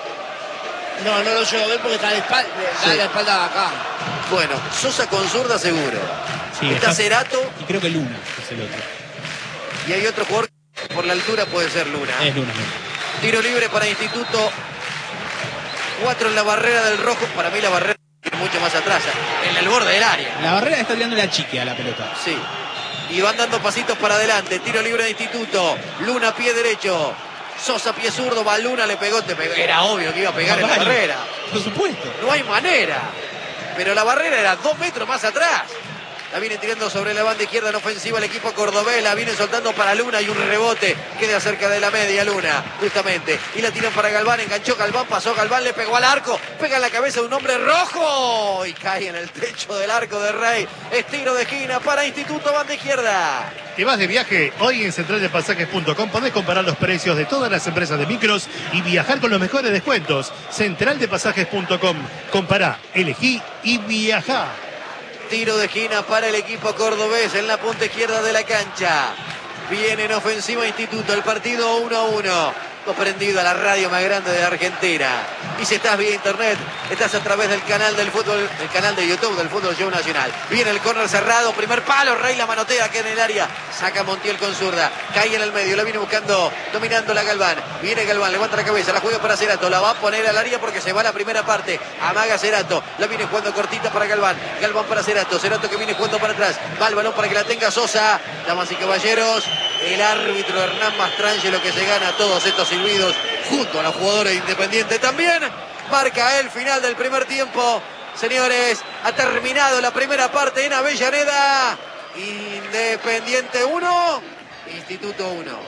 No, no lo llego a ver porque está de espalda, Sí. da la espalda acá. Bueno, Sosa con zurda seguro. Sí, está está- Cerato Y creo que Luna es el otro. y hay otro jugador que por la altura puede ser Luna. Es Luna. Tiro libre para Instituto. Cuatro en la barrera del rojo. Para mí la barrera es mucho más atrás, en el borde del área. La barrera está tirando la chique a la pelota. Sí. Y van dando pasitos para adelante. Tiro libre de Instituto. Luna, pie derecho. Sosa, pie zurdo. Va Luna, le pegó, te pegó. Era obvio que iba a pegar en la Vale, barrera. Por supuesto. No hay manera. Pero la barrera era dos metros más atrás. La viene tirando sobre la banda izquierda en ofensiva el equipo cordobés. La viene soltando para Luna y un rebote. Queda cerca de la media Luna, justamente. Y la tiran para Galván. Enganchó Galván, pasó Galván, le pegó al arco. Pega en la cabeza de un hombre rojo. Y cae en el techo del arco de Rey. Es tiro de esquina para Instituto, banda izquierda. ¿Te vas de viaje? Hoy en central de pasajes punto com podés comparar los precios de todas las empresas de micros y viajar con los mejores descuentos. central de pasajes punto com. Compará, elegí y viajá. Tiro de esquina para el equipo cordobés en la punta izquierda de la cancha. Viene en ofensiva Instituto, el partido uno a uno. Prendido a la radio más grande de Argentina. Y si estás vía internet, estás a través del canal del fútbol, el canal de YouTube del Fútbol Show Nacional. Viene el córner cerrado, primer palo, Rey la manotea que en el área. Saca Montiel con zurda, cae en el medio, la viene buscando, dominando la Galván. Viene Galván, levanta la cabeza, la juega para Cerato, la va a poner al área porque se va la primera parte. Amaga Cerato, la viene jugando cortita para Galván. Galván para Cerato, Cerato que viene jugando para atrás. Va el balón para que la tenga Sosa. Damas y caballeros, el árbitro Hernán Mastrangelo que se gana todos estos silbidos junto a los jugadores de Independiente también. Marca el final del primer tiempo. Señores, ha terminado la primera parte en Avellaneda. Independiente uno, Instituto uno.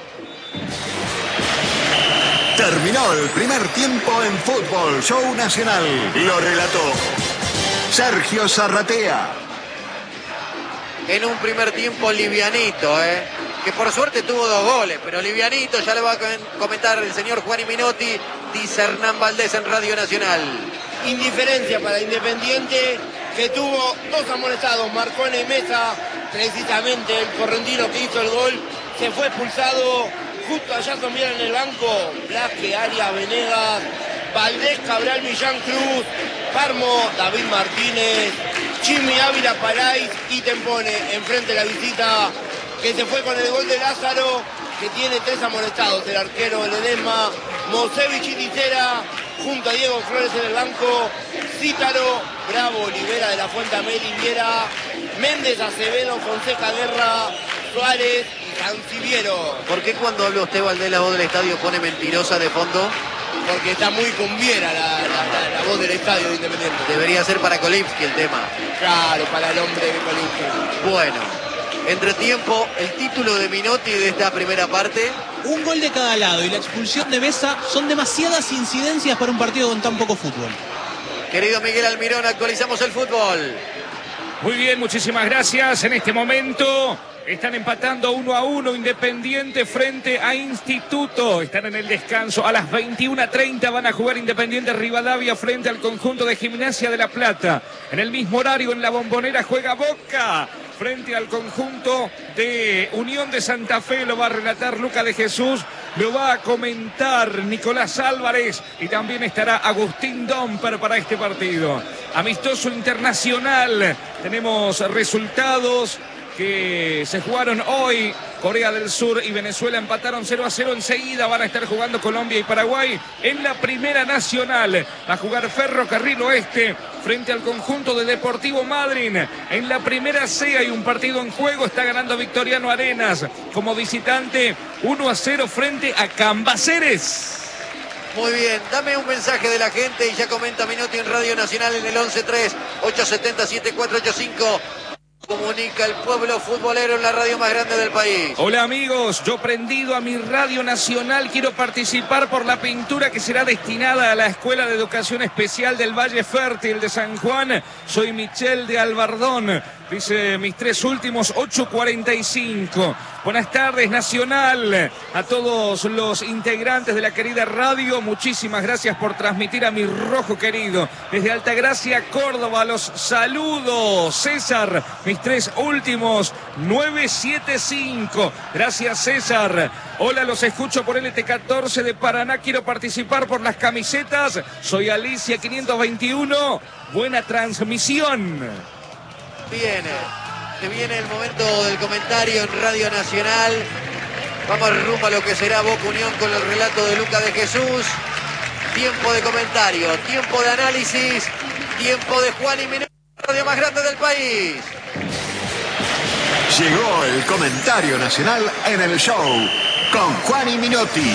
Terminó el primer tiempo en Fútbol Show Nacional. Lo relató Sergio Zarratea. En un primer tiempo livianito, ¿eh? Que por suerte tuvo dos goles, pero livianito, ya le va a comentar el señor Juan Minotti, dice Hernán Valdés en Radio Nacional. Indiferencia para Independiente, que tuvo dos amonestados, Marcone y Mesa. Precisamente el correntino que hizo el gol se fue expulsado. Justo allá también en el banco, Blasque, Arias, Venegas, Valdés, Cabral, Millán Cruz, Parmo, David Martínez, Chimi, Ávila, Parais y Tempone. Enfrente de la visita que se fue con el gol de Lázaro, que tiene tres amonestados, el arquero Ledesma, Mosevich y Ticera, junto a Diego Flores en el banco, Cítaro, Bravo, Olivera de la Fuente, Ameli, Viera, Méndez, Acevedo, Fonseca, Guerra, Suárez y Canciviero. ¿Por qué cuando habla usted, Valdés, la voz del estadio pone mentirosa de fondo? Porque está muy cumbiera la, la, la, la voz del estadio de Independiente. Debería ser para Kolipski el tema. Claro, para el hombre de Colín. Bueno, entretiempo, el título de Minotti de esta primera parte. Un gol de cada lado y la expulsión de Mesa son demasiadas incidencias para un partido con tan poco fútbol. Querido Miguel Almirón, actualizamos el fútbol. Muy bien, muchísimas gracias. En este momento están empatando uno a uno Independiente frente a Instituto. Están en el descanso. A las veintiuna treinta van a jugar Independiente Rivadavia frente al conjunto de Gimnasia de La Plata. En el mismo horario en la Bombonera juega Boca frente al conjunto de Unión de Santa Fe. Lo va a relatar Luca de Jesús, lo va a comentar Nicolás Álvarez y también estará Agustín Domper para este partido. Amistoso internacional, tenemos resultados que se jugaron hoy. Corea del Sur y Venezuela empataron cero a cero. Enseguida van a estar jugando Colombia y Paraguay en la Primera Nacional. Va a jugar Ferrocarril Oeste frente al conjunto de Deportivo Madryn. En la Primera C hay un partido en juego. Está ganando Victoriano Arenas como visitante uno a cero frente a Cambaceres. Muy bien, dame un mensaje de la gente y ya comenta Menotti en Radio Nacional en el once tres ocho siete cero siete cuatro ocho cinco. Comunica el pueblo futbolero en la radio más grande del país. Hola amigos, yo prendido a mi Radio Nacional quiero participar por la pintura que será destinada a la Escuela de Educación Especial del Valle Fértil de San Juan. Soy Michel de Albardón. Dice mis tres últimos, ocho cuarenta y cinco. Buenas tardes, Nacional. A todos los integrantes de la querida radio, muchísimas gracias por transmitir a mi rojo querido. Desde Altagracia, Córdoba, los saludos. César, mis tres últimos, nueve siete cinco. Gracias, César. Hola, los escucho por L T catorce de Paraná. Quiero participar por las camisetas. Soy Alicia quinientos veintiuno. Buena transmisión. Viene, se viene el momento del comentario en Radio Nacional. Vamos rumbo a lo que será Boca Unión con el relato de Luca de Jesús. Tiempo de comentario, tiempo de análisis, tiempo de Juan y Menotti, la radio más grande del país. Llegó el comentario nacional en el show con Juan y Menotti.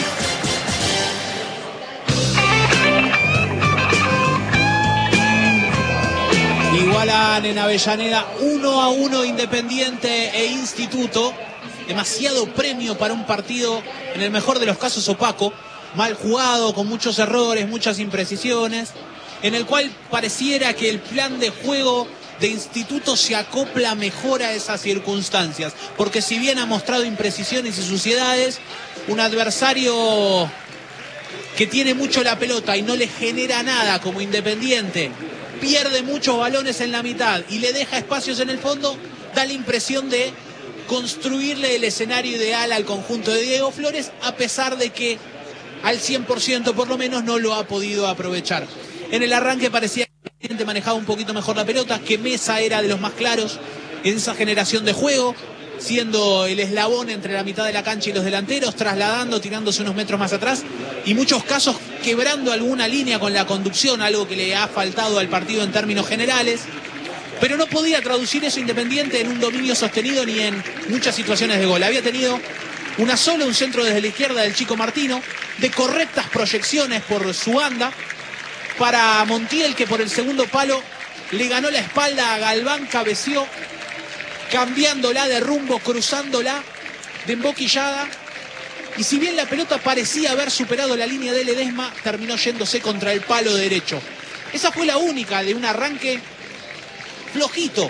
Igualan en Avellaneda uno a uno Independiente e Instituto. Demasiado premio para un partido, en el mejor de los casos, opaco, mal jugado, con muchos errores, muchas imprecisiones, en el cual pareciera que el plan de juego de Instituto se acopla mejor a esas circunstancias, porque si bien ha mostrado imprecisiones y suciedades, un adversario que tiene mucho la pelota y no le genera nada como Independiente, pierde muchos balones en la mitad y le deja espacios en el fondo, da la impresión de construirle el escenario ideal al conjunto de Diego Flores, a pesar de que al cien por ciento por lo menos no lo ha podido aprovechar. En el arranque parecía que Independiente manejaba un poquito mejor la pelota, que Mesa era de los más claros en esa generación de juego, siendo el eslabón entre la mitad de la cancha y los delanteros, trasladando, tirándose unos metros más atrás, y muchos casos quebrando alguna línea con la conducción, algo que le ha faltado al partido en términos generales, pero no podía traducir eso Independiente en un dominio sostenido ni en muchas situaciones de gol. Había tenido una sola, un centro desde la izquierda del Chico Martino, de correctas proyecciones por su banda, para Montiel, que por el segundo palo le ganó la espalda a Galván, cabeció, cambiándola de rumbo, cruzándola de emboquillada, y si bien la pelota parecía haber superado la línea de Ledesma, terminó yéndose contra el palo derecho. Esa fue la única de un arranque flojito.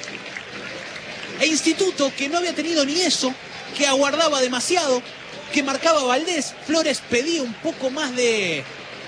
E Instituto, que no había tenido ni eso, que aguardaba demasiado, que marcaba Valdés. Flores pedía un poco más de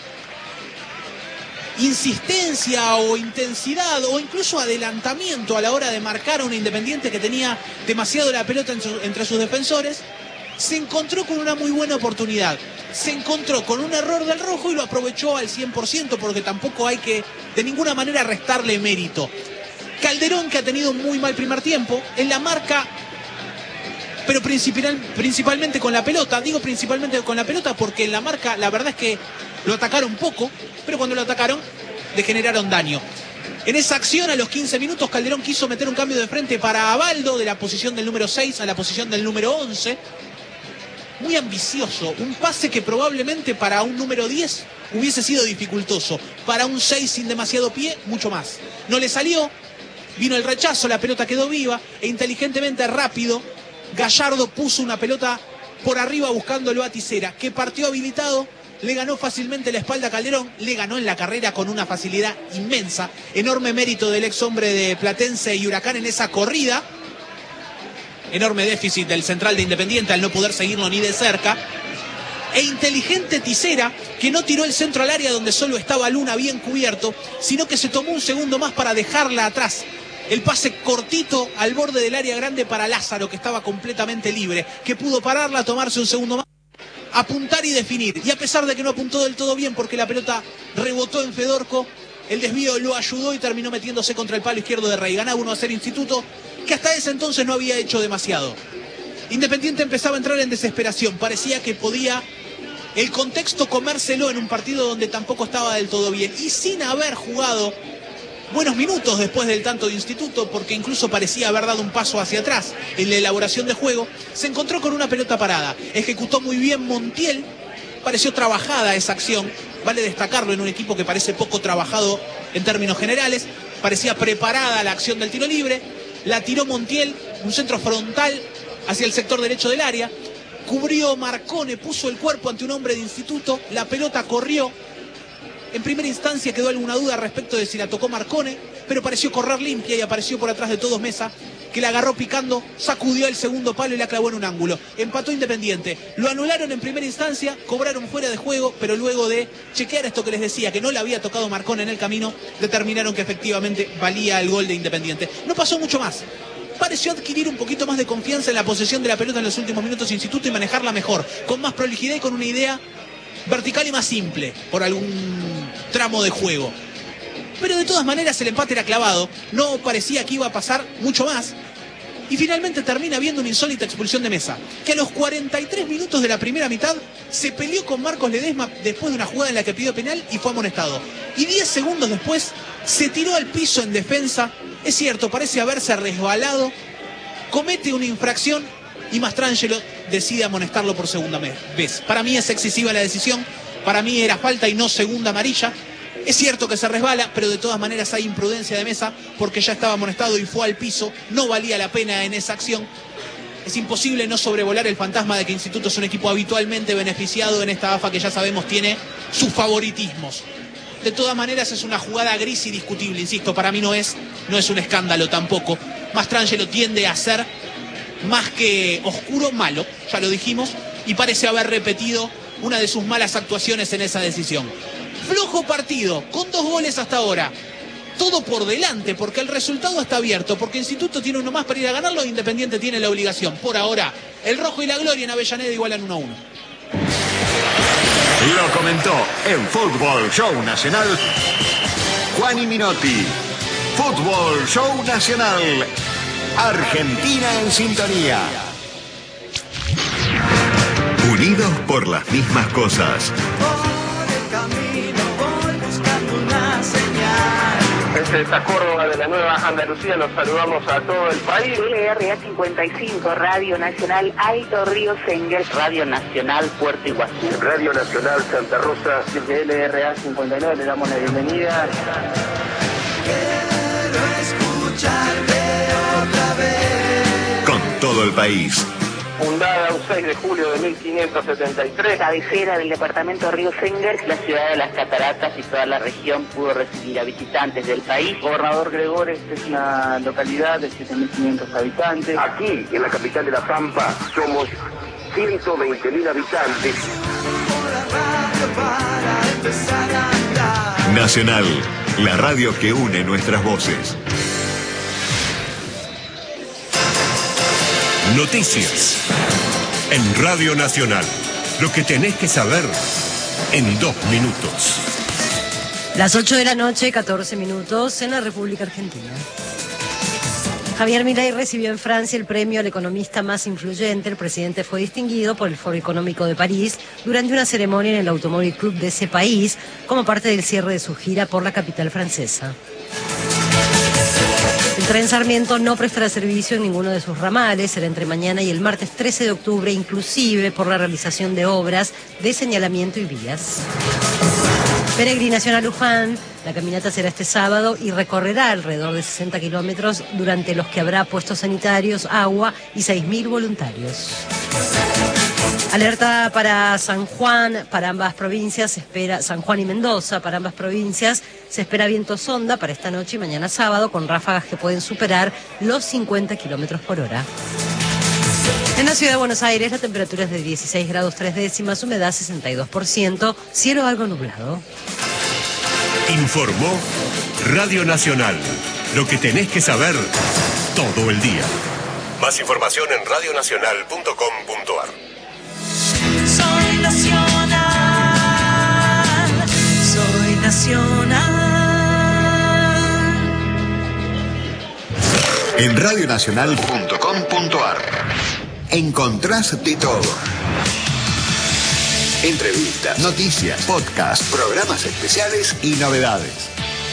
insistencia o intensidad o incluso adelantamiento a la hora de marcar a un Independiente que tenía demasiado la pelota en su, entre sus defensores. Se encontró con una muy buena oportunidad, se encontró con un error del rojo y lo aprovechó al cien por ciento, porque tampoco hay que de ninguna manera restarle mérito. Calderón, que ha tenido un muy mal primer tiempo en la marca, pero principal, principalmente con la pelota. Digo principalmente con la pelota porque en la marca la verdad es que lo atacaron poco, pero cuando lo atacaron le generaron daño. En esa acción, a los quince minutos, Calderón quiso meter un cambio de frente para Abaldo, de la posición del número seis a la posición del número once. Muy ambicioso, un pase que probablemente para un número diez hubiese sido dificultoso, para un seis sin demasiado pie, mucho más. No le salió, vino el rechazo, la pelota quedó viva, e inteligentemente rápido, Gallardo puso una pelota por arriba buscándolo a Tisera, que partió habilitado le ganó fácilmente la espalda a Calderón, le ganó en la carrera con una facilidad inmensa, enorme mérito del ex hombre de Platense y Huracán en esa corrida, enorme déficit del central de Independiente al no poder seguirlo ni de cerca, e inteligente Tisera, que no tiró el centro al área donde solo estaba Luna bien cubierto, sino que se tomó un segundo más para dejarla atrás. El pase cortito al borde del área grande para Lázaro, que estaba completamente libre, que pudo pararla, tomarse un segundo más, apuntar y definir. Y a pesar de que no apuntó del todo bien porque la pelota rebotó en Fedorco, el desvío lo ayudó y terminó metiéndose contra el palo izquierdo de Rey. Ganaba uno a cero Instituto, que hasta ese entonces no había hecho demasiado. Independiente empezaba a entrar en desesperación. Parecía que podía el contexto comérselo en un partido donde tampoco estaba del todo bien. Y sin haber jugado buenos minutos después del tanto de Instituto, porque incluso parecía haber dado un paso hacia atrás en la elaboración de juego, se encontró con una pelota parada. Ejecutó muy bien Montiel, pareció trabajada esa acción, vale destacarlo en un equipo que parece poco trabajado en términos generales, parecía preparada la acción del tiro libre, la tiró Montiel, un centro frontal hacia el sector derecho del área, cubrió Marcone, puso el cuerpo ante un hombre de Instituto, la pelota corrió. En primera instancia quedó alguna duda respecto de si la tocó Marcone, pero pareció correr limpia y apareció por atrás de todos Mesa, que la agarró picando, sacudió el segundo palo y la clavó en un ángulo. Empató Independiente. Lo anularon en primera instancia, cobraron fuera de juego, pero luego de chequear esto que les decía, que no le había tocado Marcone en el camino, determinaron que efectivamente valía el gol de Independiente. No pasó mucho más. Pareció adquirir un poquito más de confianza en la posesión de la pelota en los últimos minutos Instituto y manejarla mejor, con más prolijidad y con una idea vertical y más simple por algún tramo de juego. Pero de todas maneras el empate era clavado, no parecía que iba a pasar mucho más. Y finalmente termina viendo una insólita expulsión de Mesa, que a los cuarenta y tres minutos de la primera mitad se peleó con Marcos Ledesma después de una jugada en la que pidió penal y fue amonestado. Y diez segundos después se tiró al piso en defensa. Es cierto, parece haberse resbalado, comete una infracción y Mastrangelo decide amonestarlo por segunda vez. Para mí es excesiva la decisión, para mí era falta y no segunda amarilla. Es cierto que se resbala, pero de todas maneras hay imprudencia de Mesa porque ya estaba amonestado y fue al piso. No valía la pena en esa acción. Es imposible no sobrevolar el fantasma de que Instituto es un equipo habitualmente beneficiado en esta A F A que ya sabemos tiene sus favoritismos. De todas maneras es una jugada gris y discutible, insisto, para mí no es, no es un escándalo tampoco. Mastrangelo tiende a ser más que oscuro, malo, ya lo dijimos, y parece haber repetido una de sus malas actuaciones en esa decisión. Flojo partido, con dos goles hasta ahora. Todo por delante, porque el resultado está abierto, porque Instituto tiene uno más para ir a ganarlo e Independiente tiene la obligación. Por ahora, el Rojo y la Gloria en Avellaneda igualan uno a uno. Lo comentó en Fútbol Show Nacional Juani Minotti. Fútbol Show Nacional. Argentina en sintonía. Unidos por las mismas cosas. Desde esta Córdoba de la Nueva Andalucía los saludamos a todo el país. L R A cincuenta y cinco, Radio Nacional Alto Río Senguer, Radio Nacional Puerto Iguazú. Radio Nacional Santa Rosa. Desde L R A cincuenta y nueve le damos la bienvenida. Quiero escucharte otra vez. Con todo el país. Fundada un seis de julio de mil quinientos setenta y tres. Cabecera del departamento Río Senguer, la ciudad de las Cataratas y toda la región pudo recibir a visitantes del país. Gobernador Gregores es una localidad de siete mil quinientos habitantes. Aquí, en la capital de La Pampa, somos ciento veinte mil habitantes. Nacional, la radio que une nuestras voces. Noticias en Radio Nacional. Lo que tenés que saber en dos minutos. Las ocho de la noche, catorce minutos en la República Argentina. Javier Milei recibió en Francia el premio al economista más influyente. El presidente fue distinguido por el Foro Económico de París durante una ceremonia en el Automóvil Club de ese país como parte del cierre de su gira por la capital francesa. El tren Sarmiento no prestará servicio en ninguno de sus ramales, será entre mañana y el martes trece de octubre, inclusive por la realización de obras de señalamiento y vías. Peregrinación a Luján, la caminata será este sábado y recorrerá alrededor de sesenta kilómetros, durante los que habrá puestos sanitarios, agua y seis mil voluntarios. Alerta para San Juan, para ambas provincias, se espera, San Juan y Mendoza, para ambas provincias, se espera viento sonda para esta noche y mañana sábado, con ráfagas que pueden superar los cincuenta kilómetros por hora. En la ciudad de Buenos Aires, la temperatura es de dieciséis grados tres décimas, humedad sesenta y dos por ciento, cielo algo nublado. Informó Radio Nacional. Lo que tenés que saber todo el día. Más información en radio nacional punto com punto a r. Soy nacional, soy nacional. En radio nacional punto com punto a r encontrás de todo. Entrevistas, noticias, podcasts, programas especiales y novedades.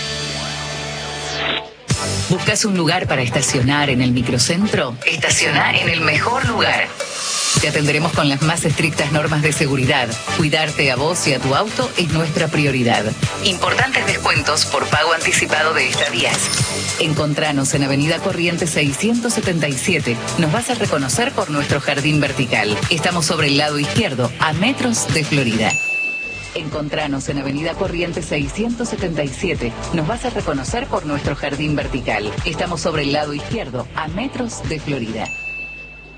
¿Buscas un lugar para estacionar en el microcentro? Estaciona en el mejor lugar. Te atenderemos con las más estrictas normas de seguridad. Cuidarte a vos y a tu auto es nuestra prioridad. Importantes descuentos por pago anticipado de estadías. Encontranos en Avenida Corrientes seiscientos setenta y siete. Nos vas a reconocer por nuestro jardín vertical. Estamos sobre el lado izquierdo, a metros de Florida. Encontranos en Avenida Corrientes seiscientos setenta y siete. Nos vas a reconocer por nuestro jardín vertical. Estamos sobre el lado izquierdo, a metros de Florida.